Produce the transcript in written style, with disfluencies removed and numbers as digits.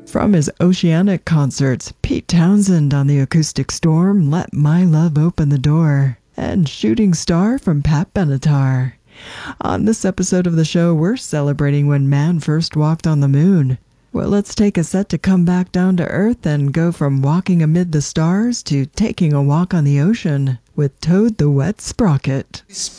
From his Oceanic concerts, Pete Townsend on the acoustic storm, Let My Love Open the Door, and Shooting Star from Pat Benatar. On this episode of the show, we're celebrating when man first walked on the moon. Well, let's take a set to come back down to Earth and go from walking amid the stars to taking a walk on the ocean with Toad the Wet Sprocket.